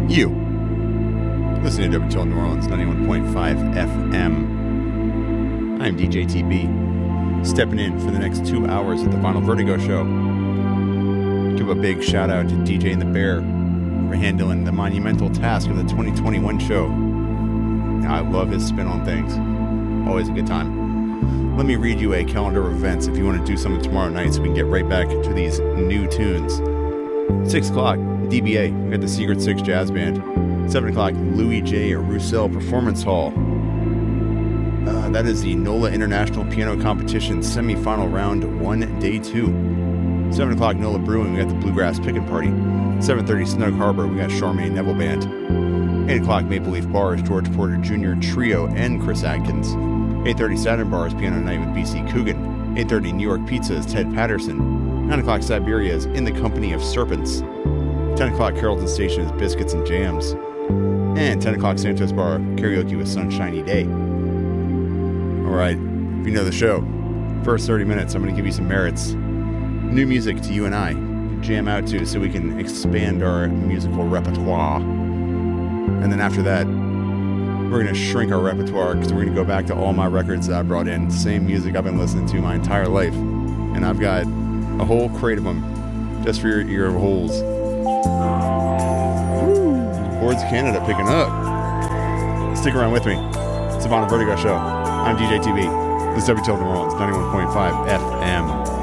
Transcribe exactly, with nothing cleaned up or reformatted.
You. Listening to W T L New Orleans, ninety-one point five F M. I'm D J T B, stepping in for the next two hours at the Vinyl Vertigo Show. Give a big shout out to D J and the Bear for handling the monumental task of the twenty twenty-one show. I love his spin on things. Always a good time. Let me read you a calendar of events if you want to do something tomorrow night so we can get right back to these new tunes. six o'clock, D B A. We got the Secret Six Jazz Band. seven o'clock, Louis J. Roussel Performance Hall. Uh, that is the NOLA International Piano Competition Semi-Final Round one, Day two. seven o'clock, NOLA Brewing. We got the Bluegrass Pickin' Party. seven thirty, Snug Harbor. We got Charmaine Neville Band. eight o'clock, Maple Leaf Bars. George Porter Junior Trio and Chris Adkins. eight thirty, Saturn Bars. Piano Night with B C Coogan. eight thirty, New York Pizzas. Ted Patterson. nine o'clock, Siberia's In the Company of Serpents. ten o'clock, Carrollton Station is Biscuits and Jams. And ten o'clock, Santos Bar, karaoke with Sunshiny Day. Alright, if you know the show, first thirty minutes, I'm going to give you some merits. New music to you and I jam out to so we can expand our musical repertoire. And then after that, we're going to shrink our repertoire because we're going to go back to all my records that I brought in. Same music I've been listening to my entire life. And I've got a whole crate of them just for your ear holes. Boards of Canada picking up. Stick around with me. It's the Vinyl Vertigo Show. I'm D J T B. This is W T L New Orleans, ninety-one point five F M.